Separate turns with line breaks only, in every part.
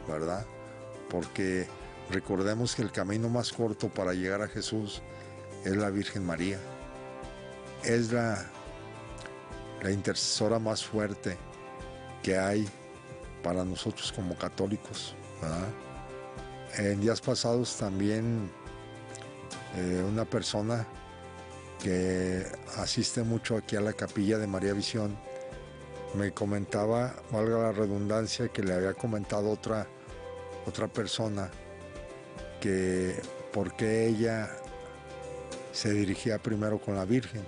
¿verdad? Porque recordemos que el camino más corto para llegar a Jesús es la Virgen María. Es la intercesora más fuerte que hay para nosotros como católicos, ¿verdad? En días pasados también una persona que asiste mucho aquí a la capilla de María Visión me comentaba, valga la redundancia, que le había comentado otra persona que por qué ella se dirigía primero con la Virgen,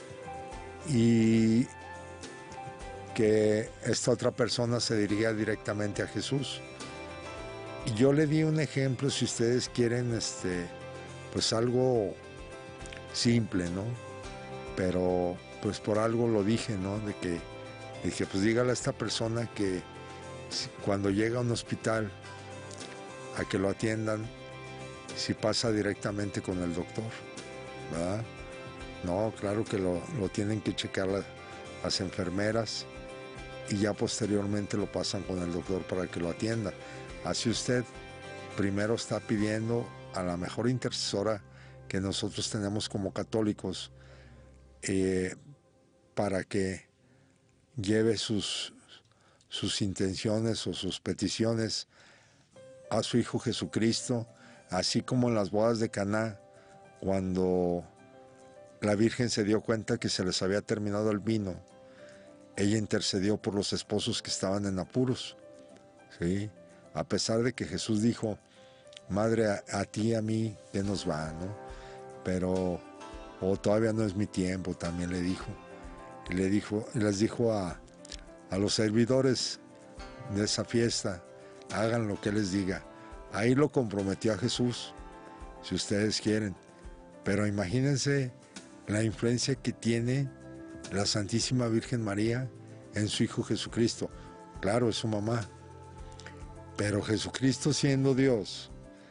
y que esta otra persona se dirigía directamente a Jesús. Y yo le di un ejemplo, si ustedes quieren, pues algo simple, ¿no? Pero pues por algo lo dije, ¿no? Dije, pues dígale a esta persona que cuando llega a un hospital a que lo atiendan, si pasa directamente con el doctor, ¿verdad? No, claro que lo tienen que checar las enfermeras y ya posteriormente lo pasan con el doctor para que lo atienda. Así usted primero está pidiendo a la mejor intercesora que nosotros tenemos como católicos para que lleve sus intenciones o sus peticiones a su Hijo Jesucristo, así como en las bodas de Caná, cuando la Virgen se dio cuenta que se les había terminado el vino, ella intercedió por los esposos que estaban en apuros, ¿sí? A pesar de que Jesús dijo, Madre, a ti y a mí, ¿qué nos va, no? Pero, todavía no es mi tiempo, también le dijo. Y les dijo a los servidores de esa fiesta, hagan lo que les diga. Ahí lo comprometió a Jesús, si ustedes quieren. Pero imagínense la influencia que tiene la Santísima Virgen María en su Hijo Jesucristo. Claro, es su mamá. Pero Jesucristo, siendo Dios,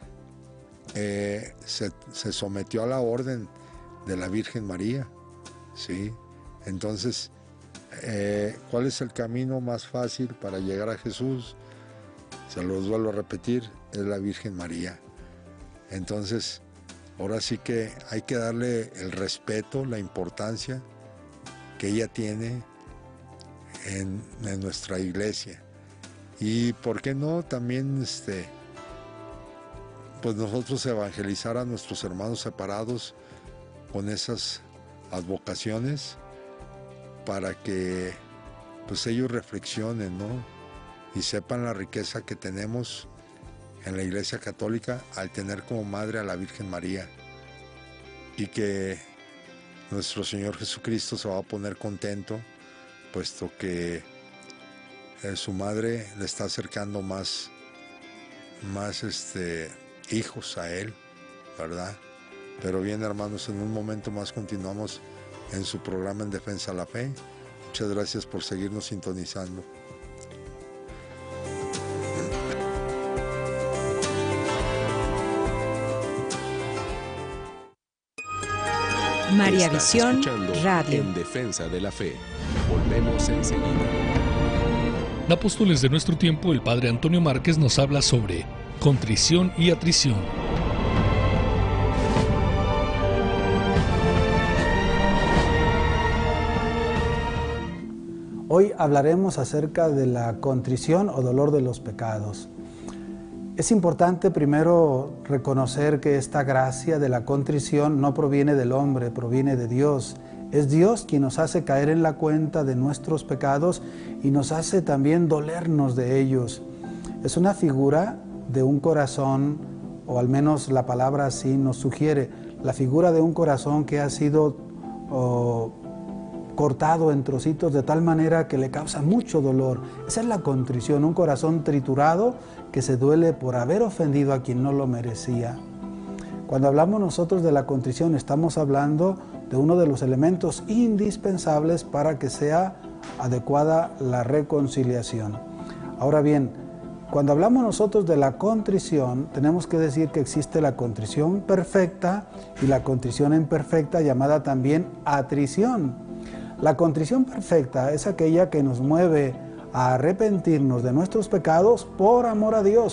se sometió a la orden de la Virgen María, ¿sí? Entonces, ¿cuál es el camino más fácil para llegar a Jesús? Se los vuelvo a repetir, es la Virgen María. Entonces, ahora sí que hay que darle el respeto, la importancia que ella tiene en nuestra iglesia. Y por qué no también pues nosotros evangelizar a nuestros hermanos separados con esas advocaciones para que pues ellos reflexionen, ¿no? Y sepan la riqueza que tenemos en la Iglesia Católica al tener como madre a la Virgen María, y que nuestro Señor Jesucristo se va a poner contento puesto que su madre le está acercando más hijos a él, ¿verdad? Pero bien, hermanos, en un momento más continuamos en su programa En Defensa de la Fe. Muchas gracias por seguirnos sintonizando.
María Visión Radio.
En Defensa de la Fe. Volvemos enseguida.
En Apóstoles de nuestro tiempo, el padre Antonio Márquez nos habla sobre contrición y atrición.
Hoy hablaremos acerca de la contrición o dolor de los pecados. Es importante primero reconocer que esta gracia de la contrición no proviene del hombre, proviene de Dios. Es Dios quien nos hace caer en la cuenta de nuestros pecados y nos hace también dolernos de ellos. Es una figura de un corazón, o al menos la palabra así nos sugiere, la figura de un corazón que ha sido cortado en trocitos de tal manera que le causa mucho dolor. Esa es la contrición, un corazón triturado que se duele por haber ofendido a quien no lo merecía. Cuando hablamos nosotros de la contrición, estamos hablando de uno de los elementos indispensables para que sea adecuada la reconciliación. Ahora bien, cuando hablamos nosotros de la contrición, tenemos que decir que existe la contrición perfecta y la contrición imperfecta, llamada también atrición. La contrición perfecta es aquella que nos mueve a arrepentirnos de nuestros pecados por amor a Dios.